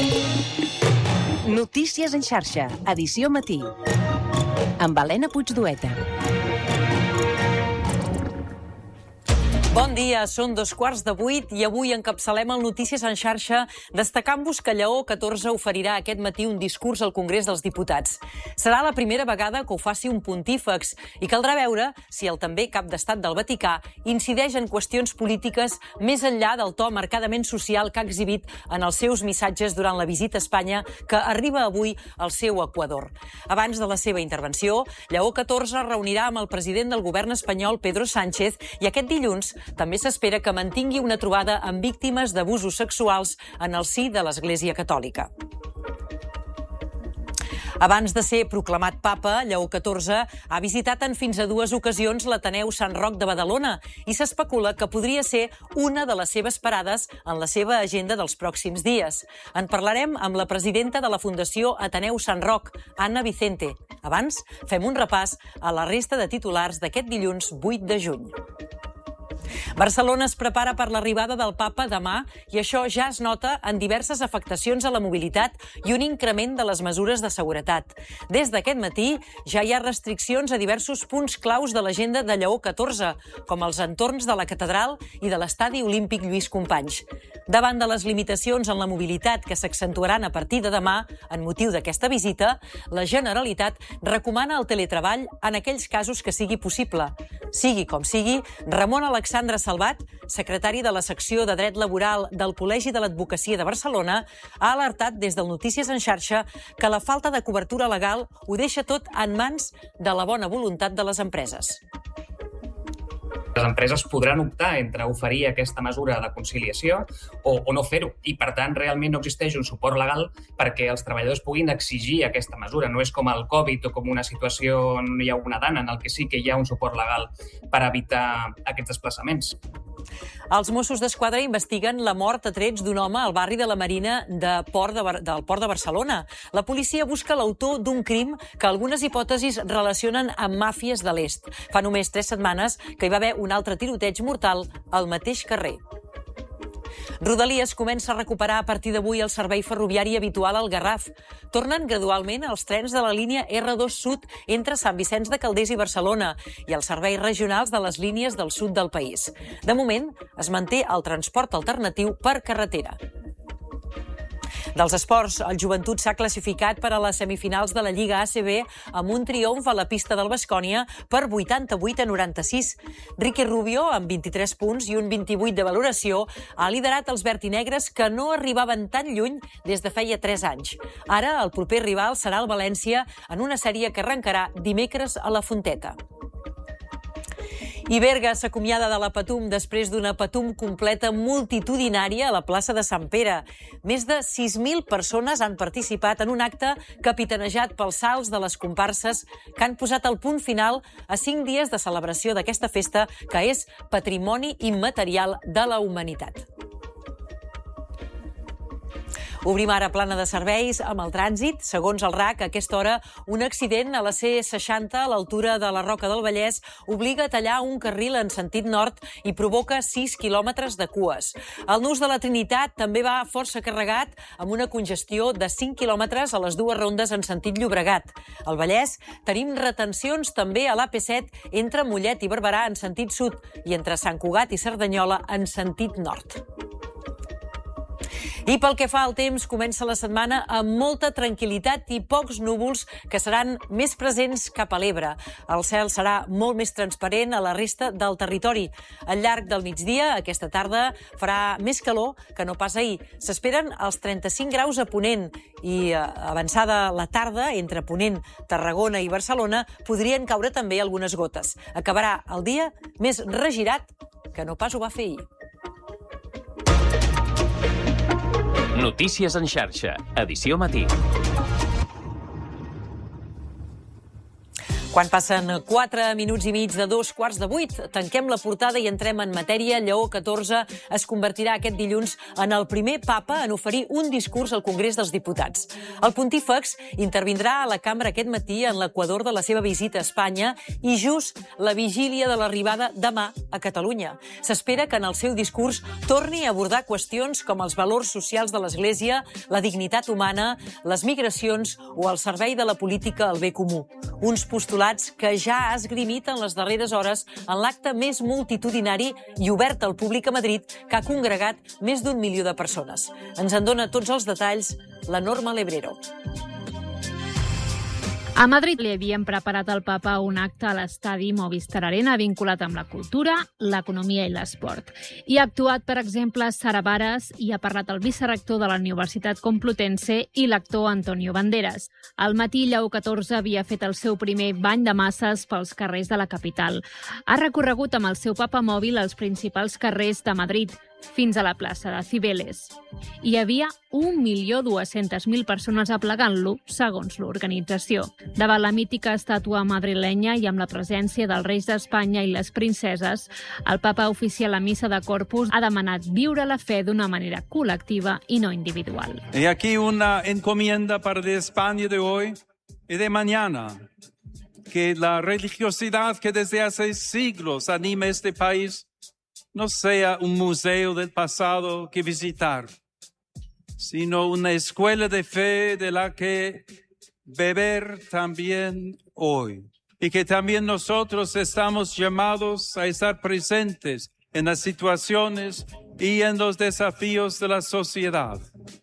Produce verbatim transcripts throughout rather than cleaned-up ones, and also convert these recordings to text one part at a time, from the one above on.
Notícies en xarxa, edició matí, amb Helena Puigdueta. Bon dia, són dos quarts de vuit i avui encapçalem el Notícies en xarxa destacant-vos que Lleó catorze oferirà aquest matí un discurs al Congrés dels Diputats. Serà la primera vegada que ho faci un pontífex i caldrà veure si el també cap d'estat del Vaticà incideix en qüestions polítiques més enllà del to marcadament social que ha exhibit en els seus missatges durant la visita a Espanya que arriba avui al seu Equador. Abans de la seva intervenció, Lleó catorze reunirà amb el president del govern espanyol, Pedro Sánchez, i aquest dilluns també s'espera que mantingui una trobada amb víctimes d'abusos sexuals en el si de l'Església Catòlica. Abans de ser proclamat papa, Lleó catorze ha visitat en fins a dues ocasions l'Ateneu Sant Roc de Badalona i s'especula que podria ser una de les seves parades en la seva agenda dels pròxims dies. En parlarem amb la presidenta de la Fundació Ateneu Sant Roc, Anna Vicente. Abans, fem un repàs a la resta de titulars d'aquest dilluns vuit de juny. Barcelona es prepara per l'arribada del papa demà i això ja es nota en diverses afectacions a la mobilitat i un increment de les mesures de seguretat. Des d'aquest matí ja hi ha restriccions a diversos punts claus de l'agenda de Lleó catorze, com els entorns de la catedral i de l'estadi olímpic Lluís Companys. Davant de les limitacions en la mobilitat que s'accentuaran a partir de demà, en motiu d'aquesta visita, la Generalitat recomana el teletreball en aquells casos que sigui possible. Sigui com sigui, Ramon Alexandre Salvat, secretari de la secció de Dret Laboral del Col·legi de l'Advocacia de Barcelona, ha alertat des del Notícies en xarxa que la falta de cobertura legal ho deixa tot en mans de la bona voluntat de les empreses. Les empreses podran optar entre oferir aquesta mesura de conciliació o, o no fer-ho. I, per tant, realment no existeix un suport legal perquè els treballadors puguin exigir aquesta mesura. No és com el Covid o com una situació on hi ha una dana, en el que sí que hi ha un suport legal per evitar aquests desplaçaments. Els Mossos d'Esquadra investiguen la mort a trets d'un home al barri de la Marina de Port de Bar- del Port de Barcelona. La policia busca l'autor d'un crim que algunes hipòtesis relacionen amb màfies de l'est. Fa només tres setmanes que hi va haver un altre tiroteig mortal al mateix carrer. Rodalies comença a recuperar a partir d'avui el servei ferroviari habitual al Garraf. Tornen gradualment els trens de la línia erre dos Sud entre Sant Vicenç de Calders i Barcelona i els serveis regionals de les línies del sud del país. De moment, es manté el transport alternatiu per carretera. Dels esports, el Joventut s'ha classificat per a les semifinals de la Lliga A C B amb un triomf a la pista del Baskonia per vuitanta-vuit a noranta-sis. Ricky Rubio, amb vint-i-tres punts i un vint-i-vuit de valoració, ha liderat els verdinegres que no arribaven tan lluny des de feia tres anys. Ara, el proper rival serà el València en una sèrie que arrencarà dimecres a la Fonteta. I Berga s'acomiada de la Patum després d'una Patum completa multitudinària a la plaça de Sant Pere. Més de sis mil persones han participat en un acte capitanejat pels salts de les comparses que han posat el punt final a cinc dies de celebració d'aquesta festa que és patrimoni immaterial de la humanitat. Obrim ara plana de serveis amb el trànsit. Segons el R A C, a aquesta hora, un accident a la C seixanta a l'altura de la Roca del Vallès obliga a tallar un carril en sentit nord i provoca sis quilòmetres de cues. El Nus de la Trinitat també va força carregat amb una congestió de cinc quilòmetres a les dues rondes en sentit Llobregat. Al Vallès tenim retencions també a l'A P set entre Mollet i Barberà en sentit sud i entre Sant Cugat i Cerdanyola en sentit nord. I pel que fa al temps, comença la setmana amb molta tranquil·litat i pocs núvols que seran més presents cap a l'Ebre. El cel serà molt més transparent a la resta del territori. Al llarg del migdia, aquesta tarda, farà més calor que no pas ahir. S'esperen els trenta-cinc graus a Ponent i, avançada la tarda, entre Ponent, Tarragona i Barcelona, podrien caure també algunes gotes. Acabarà el dia més regirat que no pas ho va fer ahir. Notícies en xarxa, edició matí. Quan passen quatre minuts i mig de dos quarts de vuit, tanquem la portada i entrem en matèria. Lleó catorze es convertirà aquest dilluns en el primer papa en oferir un discurs al Congrés dels Diputats. El pontífex intervindrà a la cambra aquest matí en l'equador de la seva visita a Espanya i just la vigília de l'arribada demà a Catalunya. S'espera que en el seu discurs torni a abordar qüestions com els valors socials de l'Església, la dignitat humana, les migracions o el servei de la política al bé comú. Uns postulats que ja ha esgrimit en les darreres hores en l'acte més multitudinari i obert al públic a Madrid, que ha congregat més d'un milió de persones. Ens en dona tots els detalls la Norma Lebrero. A Madrid li havien preparat al papa un acte a l'estadi Movistar Arena vinculat amb la cultura, l'economia i l'esport. Hi ha actuat, per exemple, Sara Varas i ha parlat el vicerector de la Universitat Complutense i l'actor Antonio Banderas. Al matí, Lleó catorze havia fet el seu primer bany de masses pels carrers de la capital. Ha recorregut amb el seu papa mòbil els principals carrers de Madrid, fins a la plaça de Cibeles. Hi havia un milió dues-centes mil persones aplegant-lo, segons l'organització. Davant la mítica estàtua madrilenya i amb la presència dels reis d'Espanya i les princeses, el papa oficial a missa de Corpus ha demanat viure la fe d'una manera col·lectiva i no individual. Y aquí una encomienda para de España de hoy y de mañana, que la religiosidad que desde hace siglos anima este país no sea un museo del pasado que visitar, sino una escuela de fe de la que beber también hoy. Y que también nosotros estamos llamados a estar presentes en las situaciones y en los desafíos de la sociedad,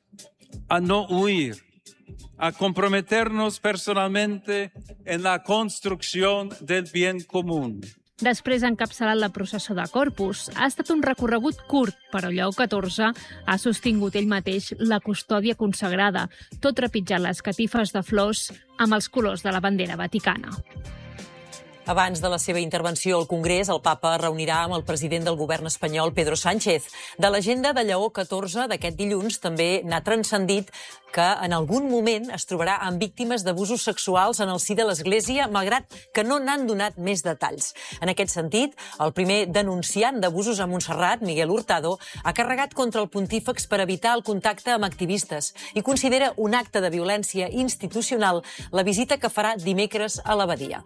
a no huir, a comprometernos personalmente en la construcción del bien común. Després ha encapçalat la processó de Corpus. Ha estat un recorregut curt, però Lleó catorze ha sostingut ell mateix la custòdia consagrada, tot trepitjant les catifes de flors amb els colors de la bandera vaticana. Abans de la seva intervenció al Congrés, el papa reunirà amb el president del govern espanyol, Pedro Sánchez. De l'agenda de Lleó catorze d'aquest dilluns també n'ha transcendit que en algun moment es trobarà amb víctimes d'abusos sexuals en el si de l'Església, malgrat que no n'han donat més detalls. En aquest sentit, el primer denunciant d'abusos a Montserrat, Miguel Hurtado, ha carregat contra el pontífex per evitar el contacte amb activistes i considera un acte de violència institucional la visita que farà dimecres a l'abadia.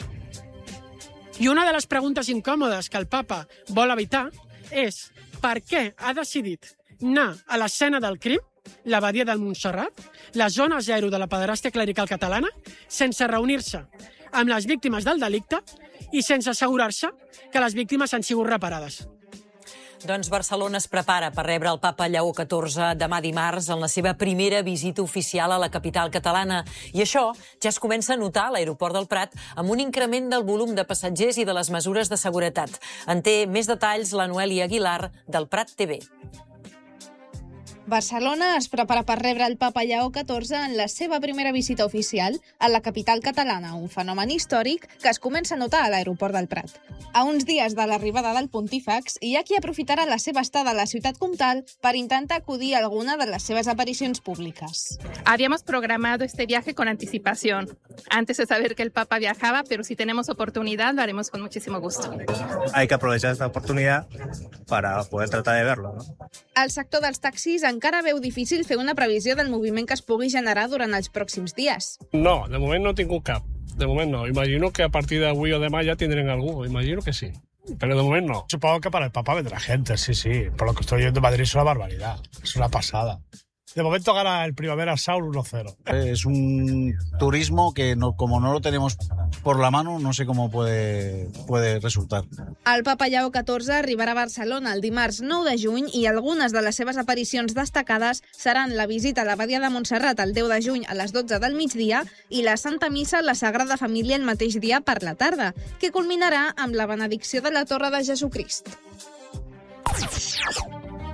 I una de les preguntes incòmodes que el papa vol evitar és per què ha decidit anar a l'escena del crim, l'abadia del Montserrat, la zona zero de la pederàstia clerical catalana, sense reunir-se amb les víctimes del delicte i sense assegurar-se que les víctimes han sigut reparades. Doncs Barcelona es prepara per rebre el papa Lleó catorze demà dimarts en la seva primera visita oficial a la capital catalana. I això ja es comença a notar a l'aeroport del Prat amb un increment del volum de passatgers i de les mesures de seguretat. En té més detalls la Noelia Aguilar del Prat T V. Barcelona es prepara per rebre el papa Lleó catorze en la seva primera visita oficial a la capital catalana, un fenomen històric que es comença a notar a l'aeroport del Prat. A uns dies de l'arribada del pontífex, hi ha qui aprofitarà la seva estada a la ciutat comtal per intentar acudir a alguna de les seves aparicions públiques. Habíamos programado este viaje con anticipación, antes de saber que el papa viajaba, pero si tenemos oportunidad lo haremos con muchísimo gusto. Hay que aprovechar esta oportunidad para poder tratar de verlo, ¿no? El sector dels taxis encara veu difícil fer una previsió del moviment que es pugui generar durant els pròxims dies. No, de moment no he tingut cap. De moment no. Imagino que a partir d'avui o demà ja tindrem algú. Imagino que sí. Pero de momento no. Supongo que para el Papa vendrá gente, sí, sí. Por lo que estoy viendo en Madrid es una barbaridad. Es una pasada. De momento gana el Primavera Sound uno cero. Es un turismo que no, como no lo tenemos por la mano, no sé cómo puede, puede resultar. El papa Lleó catorze arribarà a Barcelona el dimarts nou de juny i algunes de les seves aparicions destacades seran la visita a l'abadia de Montserrat el deu de juny a les dotze del migdia i la Santa Missa a la Sagrada Família el mateix dia per la tarda, que culminarà amb la benedicció de la Torre de Jesucrist.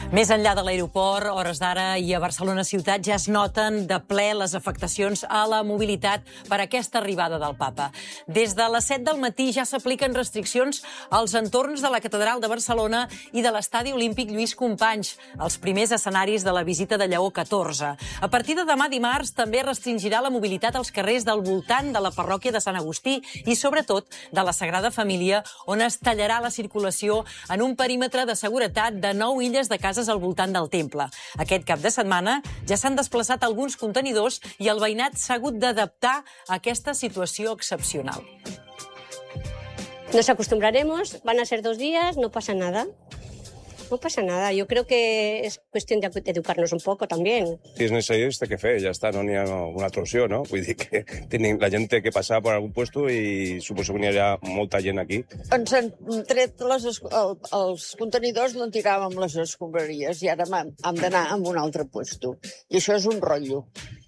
Més enllà de l'aeroport, hores d'ara i a Barcelona ciutat ja es noten de ple les afectacions a la mobilitat per aquesta arribada del papa. Des de les set del matí ja s'apliquen restriccions als entorns de la Catedral de Barcelona i de l'Estadi Olímpic Lluís Companys, els primers escenaris de la visita de Lleó catorze. A partir de demà dimarts també restringirà la mobilitat als carrers del voltant de la parròquia de Sant Agustí i, sobretot, de la Sagrada Família, on es tallarà la circulació en un perímetre de seguretat de nou illes de cases al voltant del temple. Aquest cap de setmana ja s'han desplaçat alguns contenidors i el veïnat s'ha hagut d'adaptar a aquesta situació excepcional. Nos acostumbraremos, van a ser dos días, no pasa nada. No pasa nada, yo creo que es cuestión de educarnos un poco también. Si és necessari, té que fer, ja està, no n'hi ha una altra opció, no? Vull dir que la gent té que passar per algun puesto i suposo que n'hi ha molta gent aquí. Ens han tret les, el, els contenidors d'on tiràvem les escombraries i ara hem d'anar a un altre puesto. I això és un rotllo.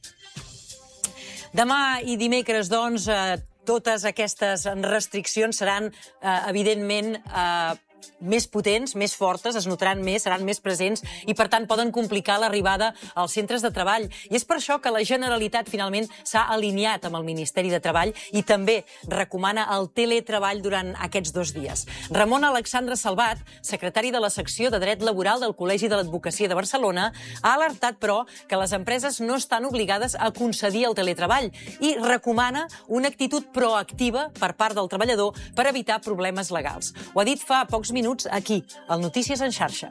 Demà i dimecres, doncs, eh, totes aquestes restriccions seran, eh, evidentment, eh, més potents, més fortes, es notaran més, seran més presents i, per tant, poden complicar l'arribada als centres de treball. I és per això que la Generalitat, finalment, s'ha alineat amb el Ministeri de Treball i també recomana el teletreball durant aquests dos dies. Ramon Alexandre Salvat, secretari de la secció de Dret Laboral del Col·legi de l'Advocacia de Barcelona, ha alertat, però, que les empreses no estan obligades a concedir el teletreball i recomana una actitud proactiva per part del treballador per evitar problemes legals. Ho ha dit fa pocs minuts aquí, al Notícies en xarxa.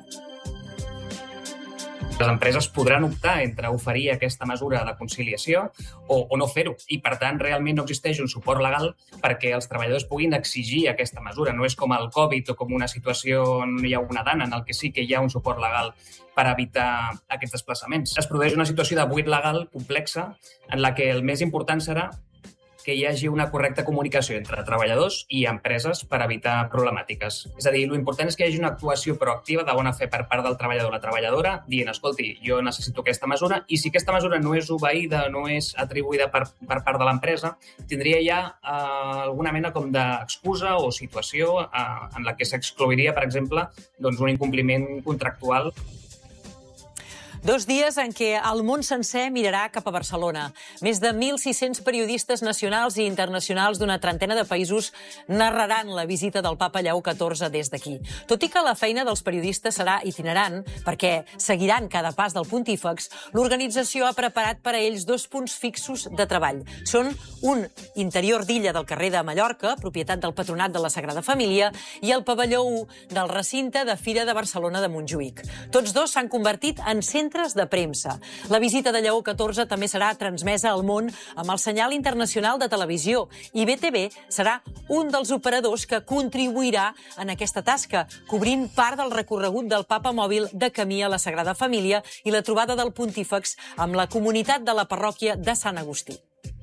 Les empreses podran optar entre oferir aquesta mesura de conciliació o, o no fer-ho. I, per tant, realment no existeix un suport legal perquè els treballadors puguin exigir aquesta mesura. No és com el Covid o com una situació on hi ha una dana en el que sí que hi ha un suport legal per evitar aquests desplaçaments. Es produeix una situació de buit legal complexa en la que el més important serà que hi hagi una correcta comunicació entre treballadors i empreses per evitar problemàtiques. És a dir, l'important és que hi hagi una actuació proactiva de bona fe per part del treballador o la treballadora dient, escolti, jo necessito aquesta mesura i si aquesta mesura no és obeïda, no és atribuïda per, per part de l'empresa, tindria ja eh, alguna mena com d'excusa o situació eh, en la que s'exclouiria, per exemple, doncs, un incompliment contractual. Dos dies en què el món sencer mirarà cap a Barcelona. Més de mil sis-cents periodistes nacionals i internacionals d'una trentena de països narraran la visita del papa Lleó catorze des d'aquí. Tot i que la feina dels periodistes serà itinerant, perquè seguiran cada pas del pontífex, l'organització ha preparat per a ells dos punts fixos de treball. Són un interior d'illa del carrer de Mallorca, propietat del Patronat de la Sagrada Família, i el pavelló u del recinte de Fira de Barcelona de Montjuïc. Tots dos s'han convertit en centres de premsa. La visita de Lleó catorze també serà transmesa al món amb el senyal internacional de televisió i B T V serà un dels operadors que contribuirà en aquesta tasca, cobrint part del recorregut del papa mòbil de camí a la Sagrada Família i la trobada del pontífex amb la comunitat de la parròquia de Sant Agustí.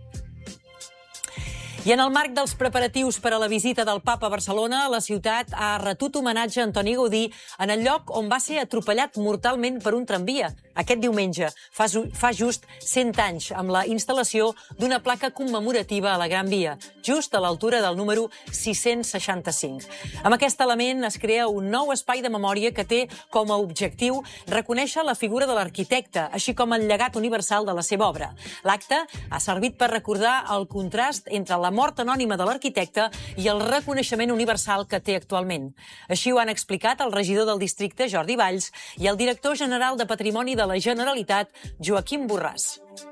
I en el marc dels preparatius per a la visita del papa a Barcelona, la ciutat ha retut homenatge a Antoni Gaudí en el lloc on va ser atropellat mortalment per un tramvia. Aquest diumenge, fa, fa just cent anys, amb la instal·lació d'una placa commemorativa a la Gran Via, just a l'altura del número sis-cents seixanta-cinc. Amb aquest element es crea un nou espai de memòria que té com a objectiu reconèixer la figura de l'arquitecte, així com el llegat universal de la seva obra. L'acte ha servit per recordar el contrast entre la mort anònima de l'arquitecte i el reconeixement universal que té actualment. Així ho han explicat el regidor del districte, Jordi Valls, i el director general de Patrimoni de la Generalitat, Joaquim Borràs.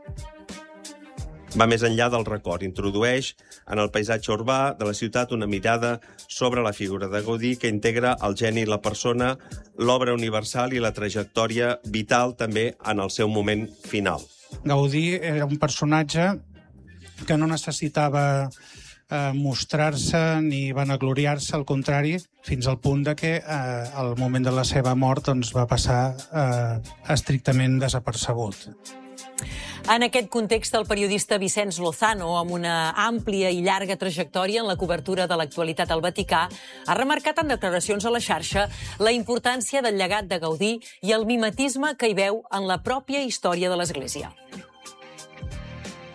Va més enllà del record, introdueix en el paisatge urbà de la ciutat una mirada sobre la figura de Gaudí que integra el geni i la persona, l'obra universal i la trajectòria vital també en el seu moment final. Gaudí era un personatge que no necessitava eh, mostrar-se ni vanagloriar-se, al contrari, fins al punt de que eh, al moment de la seva mort doncs, va passar eh, estrictament desapercebut. En aquest context, el periodista Vicenç Lozano, amb una àmplia i llarga trajectòria en la cobertura de l'actualitat al Vaticà, ha remarcat en declaracions a la xarxa la importància del llegat de Gaudí i el mimetisme que hi veu en la pròpia història de l'Església.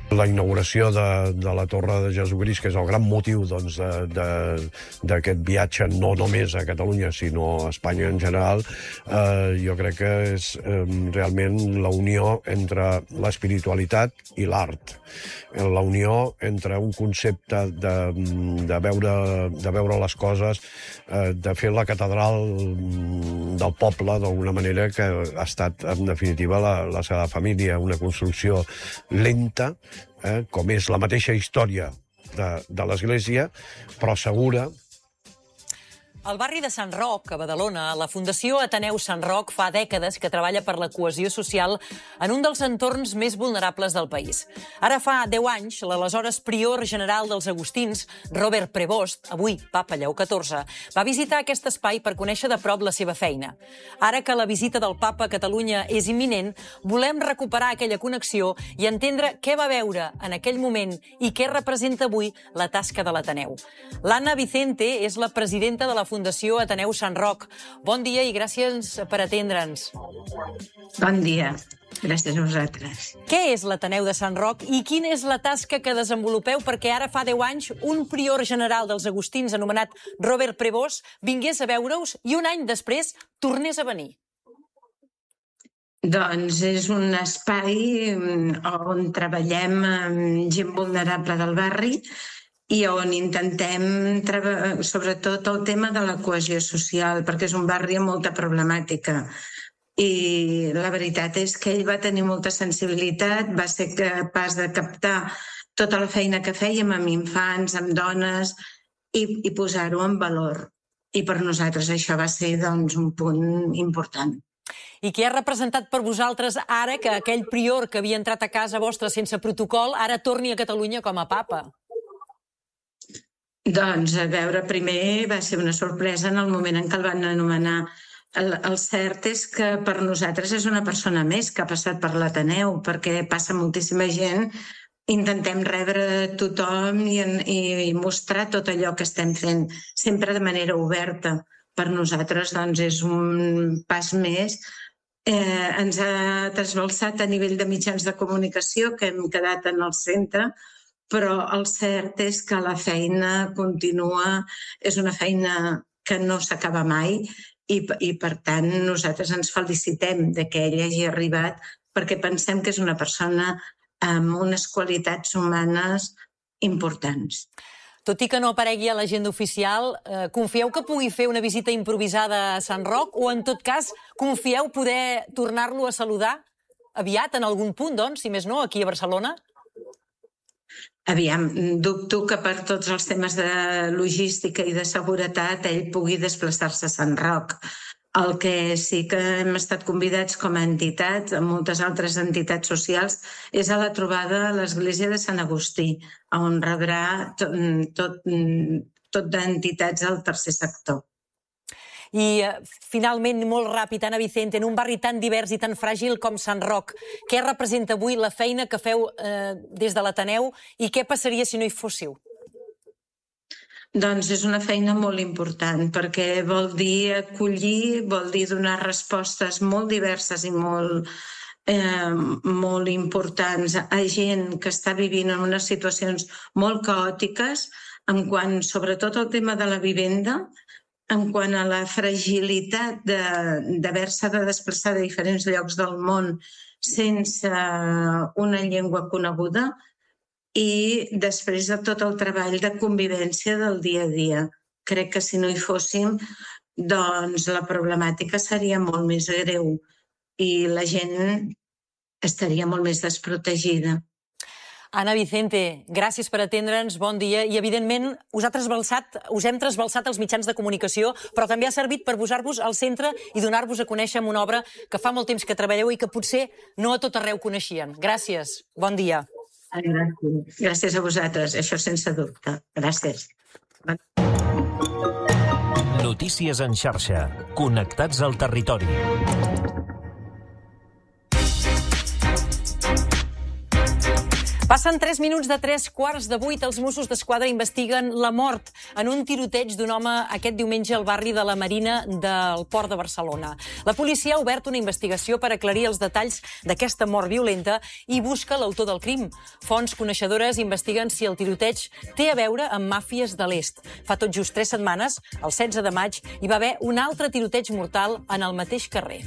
La inauguració de, de la Torre de Jesucrist, que és el gran motiu doncs, d'aquest viatge, no només a Catalunya, sinó a Espanya en general, eh, jo crec que és eh, realment la unió entre l'espiritualitat i l'art. La unió entre un concepte de, de, veure, de veure les coses, eh, de fer la catedral del poble, d'alguna manera, que ha estat, en definitiva, la, la Sagrada Família, una construcció lenta, eh, com és la mateixa història de, de l'Església, però segura. Al barri de Sant Roc, a Badalona, la Fundació Ateneu Sant Roc fa dècades que treballa per la cohesió social en un dels entorns més vulnerables del país. Ara fa deu anys, l'aleshores prior general dels agustins, Robert Prevost, avui papa Lleó catorze, va visitar aquest espai per conèixer de prop la seva feina. Ara que la visita del papa a Catalunya és imminent, volem recuperar aquella connexió i entendre què va veure en aquell moment i què representa avui la tasca de l'Ateneu. L'Anna Vicente és la presidenta de la Fundació Ateneu Sant Roc. Bon dia i gràcies per atendre'ns. Bon dia. Gràcies a vosaltres. Què és l'Ateneu de Sant Roc i quina és la tasca que desenvolupeu perquè ara fa deu anys un prior general dels agustins anomenat Robert Prevost vingués a veure-us i un any després tornés a venir? Doncs és un espai on treballem amb gent vulnerable del barri i on intentem treballar sobretot el tema de la cohesió social, perquè és un barri amb molta problemàtica. I la veritat és que ell va tenir molta sensibilitat, va ser capaç de captar tota la feina que fèiem amb infants, amb dones, i, i posar-ho en valor. I per nosaltres això va ser doncs, un punt important. I què ha representat per vosaltres ara que aquell prior que havia entrat a casa vostra sense protocol ara torni a Catalunya com a papa? Doncs, a veure, primer va ser una sorpresa en el moment en què el van anomenar. El, el cert és que per nosaltres és una persona més que ha passat per l'Ateneu, perquè passa moltíssima gent. Intentem rebre tothom i, i, i mostrar tot allò que estem fent, sempre de manera oberta. Per nosaltres doncs, és un pas més. Eh, ens ha trasbalsat a nivell de mitjans de comunicació, que hem quedat en el centre, però el cert és que la feina continua, és una feina que no s'acaba mai i, i per tant nosaltres ens felicitem de que ell hagi arribat perquè pensem que és una persona amb unes qualitats humanes importants. Tot i que no aparegui a l'agenda oficial, eh, confieu que pugui fer una visita improvisada a Sant Roc o en tot cas confieu poder tornar-lo a saludar aviat en algun punt, doncs, si més no, aquí a Barcelona? Aviam, dubto que per tots els temes de logística i de seguretat ell pugui desplaçar-se a Sant Roc. El que sí que hem estat convidats com a entitat, amb moltes altres entitats socials, és a la trobada a l'església de Sant Agustí, on rebrà tot, tot, tot d'entitats del tercer sector. I, finalment, molt ràpid, Anna Vicente, en un barri tan divers i tan fràgil com Sant Roc, què representa avui la feina que feu eh, des de l'Ateneu i què passaria si no hi fóssiu? Doncs és una feina molt important, perquè vol dir acollir, vol dir donar respostes molt diverses i molt, eh, molt importants a gent que està vivint en unes situacions molt caòtiques, en quant, sobretot, al tema de la vivenda, en quant a la fragilitat d'haver-se de, de desplaçar de diferents llocs del món sense una llengua coneguda i després de tot el treball de convivència del dia a dia. Crec que si no hi fóssim, doncs la problemàtica seria molt més greu i la gent estaria molt més desprotegida. Anna Vicente, gràcies per atendre'ns, bon dia. I, evidentment, us, ha trasbalsat, us hem trasbalsat els mitjans de comunicació, però també ha servit per posar-vos al centre i donar-vos a conèixer amb una obra que fa molt temps que treballeu i que potser no a tot arreu coneixien. Gràcies, bon dia. Gràcies, gràcies a vosaltres, això sense dubte. Gràcies. Notícies en xarxa. Connectats al territori. Passen tres minuts de tres quarts de vuit. Els Mossos d'Esquadra investiguen la mort en un tiroteig d'un home aquest diumenge al barri de la Marina del Port de Barcelona. La policia ha obert una investigació per aclarir els detalls d'aquesta mort violenta i busca l'autor del crim. Fonts coneixedores investiguen si el tiroteig té a veure amb màfies de l'est. Fa tot just tres setmanes, el setze de maig, hi va haver un altre tiroteig mortal en el mateix carrer.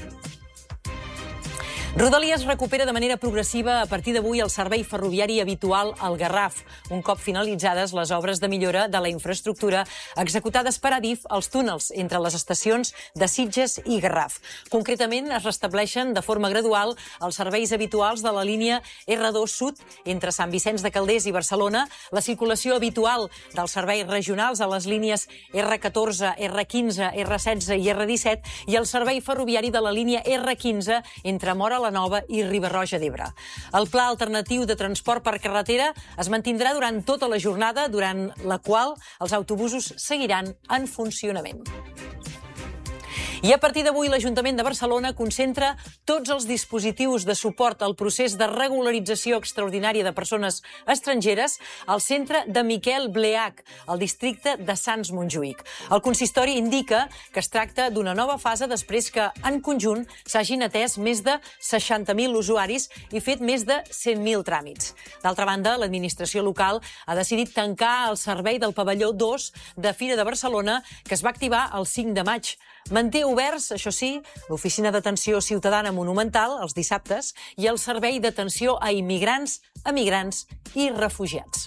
Rodalies recupera de manera progressiva a partir d'avui el servei ferroviari habitual al Garraf, un cop finalitzades les obres de millora de la infraestructura executades per Adif als túnels entre les estacions de Sitges i Garraf. Concretament, es restableixen de forma gradual els serveis habituals de la línia erre dos Sud entre Sant Vicenç de Calders i Barcelona, la circulació habitual dels serveis regionals a les línies erre catorze, erre quinze, erre setze i erre disset i el servei ferroviari de la línia erre quinze entre Móra la Nova i Riba-roja d'Ebre. El pla alternatiu de transport per carretera es mantindrà durant tota la jornada, durant la qual els autobusos seguiran en funcionament. I a partir d'avui l'Ajuntament de Barcelona concentra tots els dispositius de suport al procés de regularització extraordinària de persones estrangeres al centre de Miquel Bleach, al districte de Sants Montjuïc. El consistori indica que es tracta d'una nova fase després que, en conjunt, s'hagin atès més de seixanta mil usuaris i fet més de cent mil tràmits. D'altra banda, l'administració local ha decidit tancar el servei del pavelló dos de Fira de Barcelona, que es va activar el cinc de maig. Manté oberts, això sí, l'Oficina d'Atenció Ciutadana Monumental els dissabtes i el Servei d'Atenció a Immigrants, Emigrants i Refugiats.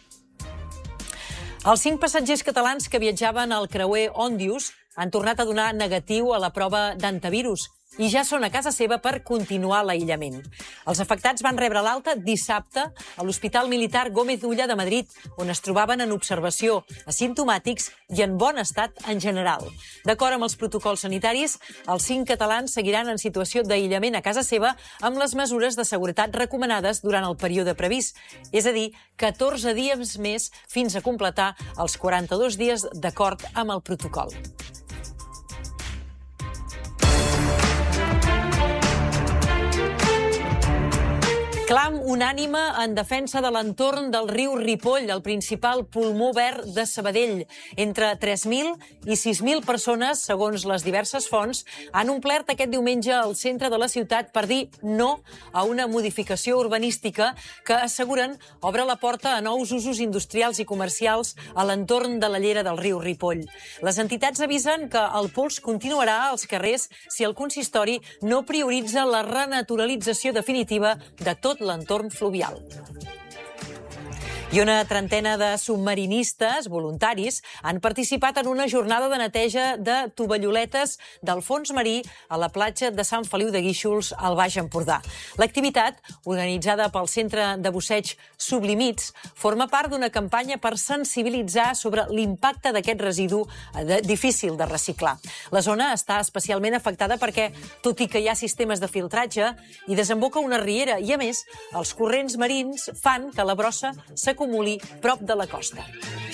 Els cinc passatgers catalans que viatjaven al creuer Òndius han tornat a donar negatiu a la prova d'antivirus i ja són a casa seva per continuar l'aïllament. Els afectats van rebre l'alta dissabte a l'Hospital Militar Gómez Ulla de Madrid, on es trobaven en observació, asimptomàtics i en bon estat en general. D'acord amb els protocols sanitaris, els cinc catalans seguiran en situació d'aïllament a casa seva amb les mesures de seguretat recomanades durant el període previst, és a dir, catorze dies més fins a completar els quaranta-dos dies d'acord amb el protocol. Clam unànime en defensa de l'entorn del riu Ripoll, el principal pulmó verd de Sabadell. Entre tres mil i sis mil persones, segons les diverses fonts, han omplert aquest diumenge al centre de la ciutat per dir no a una modificació urbanística que, asseguren, obre la porta a nous usos industrials i comercials a l'entorn de la llera del riu Ripoll. Les entitats avisen que el pols continuarà als carrers si el consistori no prioritza la renaturalització definitiva de tot l'entorn fluvial. I una trentena de submarinistes voluntaris han participat en una jornada de neteja de tovalloletes del fons marí a la platja de Sant Feliu de Guíxols, al Baix Empordà. L'activitat, organitzada pel Centre de Busseig Sublimits, forma part d'una campanya per sensibilitzar sobre l'impacte d'aquest residu difícil de reciclar. La zona està especialment afectada perquè, tot i que hi ha sistemes de filtratge, hi desemboca una riera i, a més, els corrents marins fan que la brossa s'acumuli acumuli prop de la costa.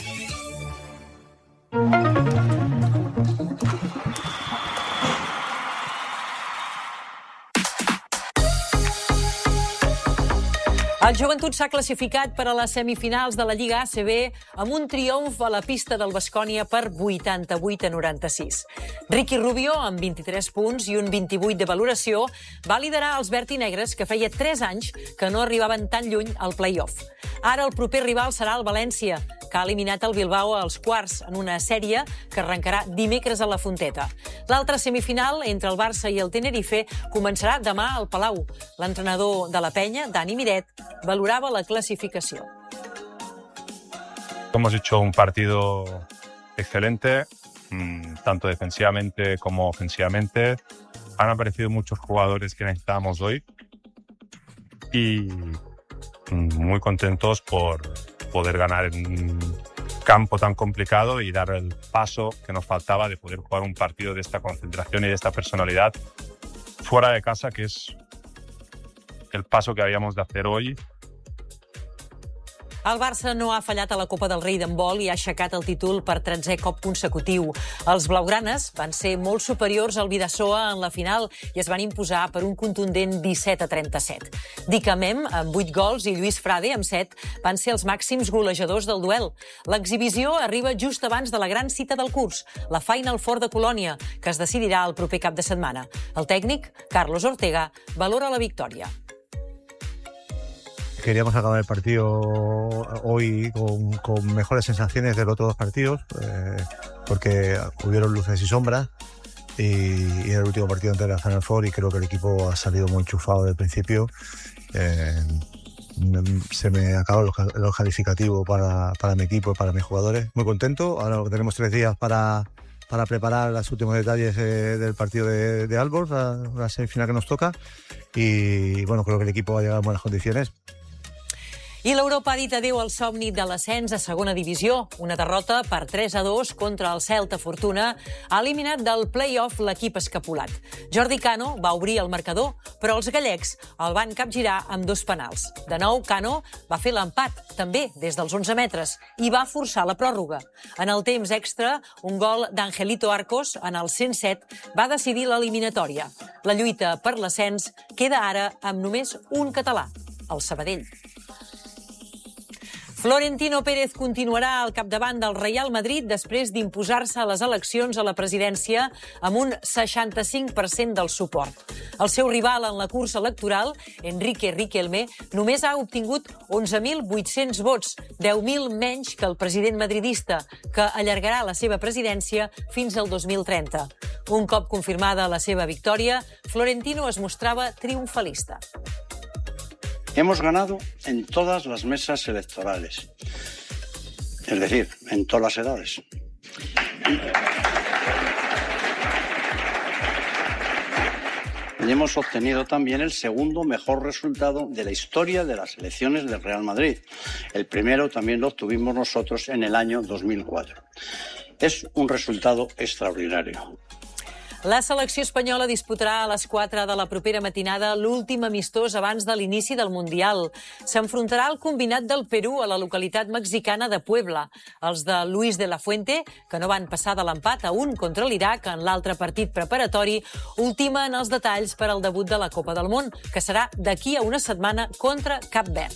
El Joventut s'ha classificat per a les semifinals de la Lliga A C B amb un triomf a la pista del Baskonia per vuitanta-vuit a noranta-sis. Ricky Rubio, amb vint-i-tres punts i un vint-i-vuit de valoració, va liderar els vertinegres, que feia tres anys que no arribaven tan lluny al play-off. Ara el proper rival serà el València, que ha eliminat el Bilbao als quarts en una sèrie que arrencarà dimecres a la Fonteta. L'altra semifinal, entre el Barça i el Tenerife, començarà demà al Palau. L'entrenador de la Penya, Dani Miret, valoraba la clasificación. Hemos hecho un partido excelente, tanto defensivamente como ofensivamente. Han aparecido muchos jugadores que necesitábamos hoy y muy contentos por poder ganar en un campo tan complicado y dar el paso que nos faltaba de poder jugar un partido de esta concentración y de esta personalidad fuera de casa, que es el paso que habíamos de hacer hoy El Barça no ha fallat a la Copa del Rei d'handbol i ha aixecat el títol per tretzè cop consecutiu. Els blaugranes van ser molt superiors al Bidasoa en la final i es van imposar per un contundent disset a trenta-set. Dica Mem, amb vuit gols, i Lluís Frade, amb set, van ser els màxims golejadors del duel. L'exhibició arriba just abans de la gran cita del curs, la Final Four de Colònia, que es decidirà el proper cap de setmana. El tècnic, Carlos Ortega, valora la victòria. Queríamos acabar el partido hoy con, con mejores sensaciones de los otros dos partidos, eh, porque hubieron luces y sombras, y, y en el último partido ante la Final Four, y creo que el equipo ha salido muy enchufado desde el principio. Eh, se me acabaron los, los calificativos para, para mi equipo y para mis jugadores. Muy contento. Ahora tenemos tres días para, para preparar los últimos detalles eh, del partido de, de Aalborg, la, la semifinal que nos toca, y bueno, creo que el equipo va a llegar en buenas condiciones. I l'Europa ha dit adéu al somni de l'ascens a segona divisió. Una derrota per tres a dos contra el Celta Fortuna ha eliminat del play-off l'equip escapulat. Jordi Cano va obrir el marcador, però els gallecs el van capgirar amb dos penals. De nou, Cano va fer l'empat, també des dels onze metres, i va forçar la pròrroga. En el temps extra, un gol d'Angelito Arcos, en el cent set, va decidir l'eliminatòria. La lluita per l'ascens queda ara amb només un català, el Sabadell. Florentino Pérez continuarà al capdavant del Real Madrid després d'imposar-se a les eleccions a la presidència amb un seixanta-cinc per cent del suport. El seu rival en la cursa electoral, Enrique Riquelme, només ha obtingut onze mil vuit-cents vots, deu mil menys que el president madridista, que allargarà la seva presidència fins al dos mil trenta. Un cop confirmada la seva victòria, Florentino es mostrava triomfalista. Hemos ganado en todas las mesas electorales, es decir, en todas las edades. Y hemos obtenido también el segundo mejor resultado de la historia de las elecciones del Real Madrid. El primero también lo obtuvimos nosotros en el año dos mil cuatro. Es un resultado extraordinario. La selecció espanyola disputarà a les quatre de la propera matinada l'últim amistós abans de l'inici del Mundial. S'enfrontarà al combinat del Perú a la localitat mexicana de Puebla. Els de Luis de la Fuente, que no van passar de l'empat a un contra l'Iraq en l'altre partit preparatori, ultimen els detalls per al debut de la Copa del Món, que serà d'aquí a una setmana contra Cap Verd.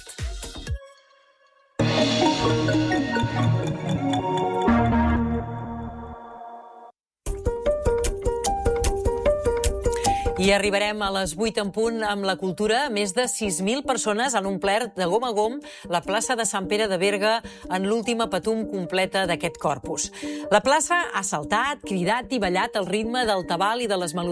I arribarem a les vuit en punt amb la cultura. Més de sis mil persones han omplert de gom a gom la plaça de Sant Pere de Berga en l'última patum completa d'aquest corpus. La plaça ha saltat, cridat i ballat al ritme del tabal i de les melodies